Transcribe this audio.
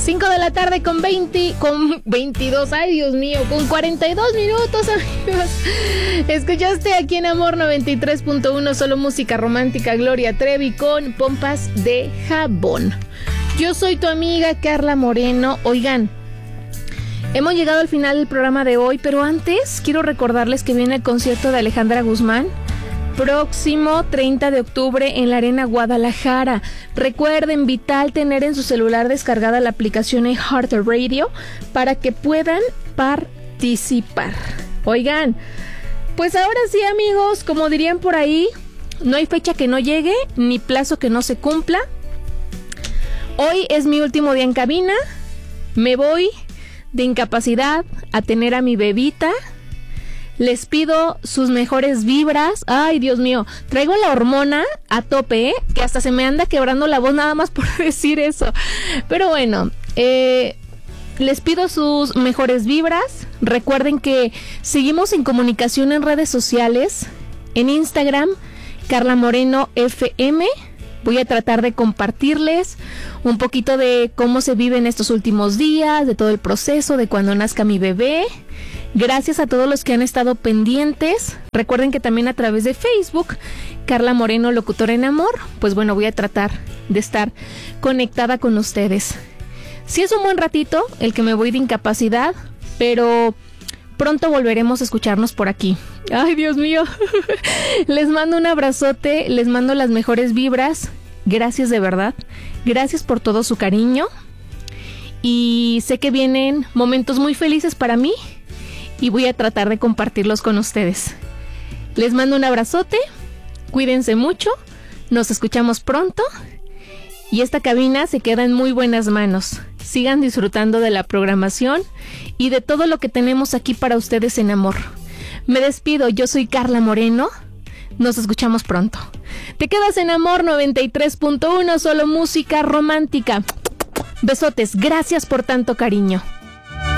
5 de la tarde con 22, ay Dios mío, con 42 minutos, amigos. Escuchaste aquí en Amor 93.1, solo música romántica, Gloria Trevi con Pompas de Jabón. Yo soy tu amiga Carla Moreno. Oigan, hemos llegado al final del programa de hoy, pero antes quiero recordarles que viene el concierto de Alejandra Guzmán, próximo 30 de octubre en la Arena Guadalajara. Recuerden, vital tener en su celular descargada la aplicación iHeartRadio para que puedan participar. Oigan, pues ahora sí, amigos, como dirían por ahí, no hay fecha que no llegue, ni plazo que no se cumpla. Hoy es mi último día en cabina. Me voy de incapacidad a tener a mi bebita. Les pido sus mejores vibras. Ay, Dios mío, traigo la hormona a tope, que hasta se me anda quebrando la voz nada más por decir eso. Pero bueno, les pido sus mejores vibras. Recuerden que seguimos en comunicación en redes sociales. En Instagram, Carla Moreno FM. Voy a tratar de compartirles un poquito de cómo se vive en estos últimos días, de todo el proceso, de cuando nazca mi bebé. Gracias a todos los que han estado pendientes. Recuerden que también a través de Facebook, Carla Moreno, locutora en amor, pues bueno, voy a tratar de estar conectada con ustedes. Sí es un buen ratito el que me voy de incapacidad, pero pronto volveremos a escucharnos por aquí. Ay, Dios mío. Les mando un abrazote, les mando las mejores vibras. Gracias de verdad. Gracias por todo su cariño. Y sé que vienen momentos muy felices para mí y voy a tratar de compartirlos con ustedes. Les mando un abrazote. Cuídense mucho. Nos escuchamos pronto. Y esta cabina se queda en muy buenas manos. Sigan disfrutando de la programación y de todo lo que tenemos aquí para ustedes en amor. Me despido, yo soy Carla Moreno. Nos escuchamos pronto. Te quedas en Amor 93.1, solo música romántica. Besotes, gracias por tanto cariño.